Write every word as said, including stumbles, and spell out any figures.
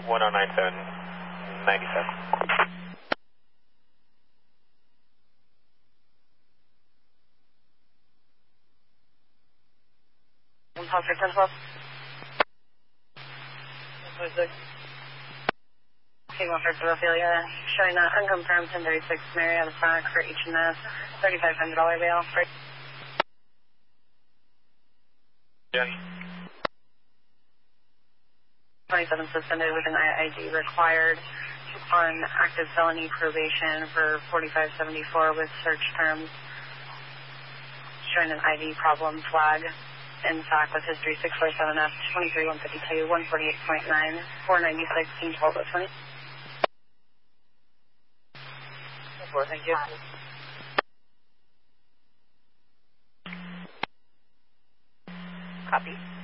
one oh nine seven ninety-seven. one five six ten twelve. Team one for Philadelphia, showing that unconfirmed ten thirty-six Marietta Frank for H and S, thirty-five hundred dollars bail. Yes. twenty-seven suspended with an I D required on active felony probation for forty-five seventy-four with search terms, showing an I D problem flag. In fact, with history six four seven F, twenty-three one fifty-two, one forty-eight point nine, four ninety-six, team twelve oh twenty. Thank you. Copy.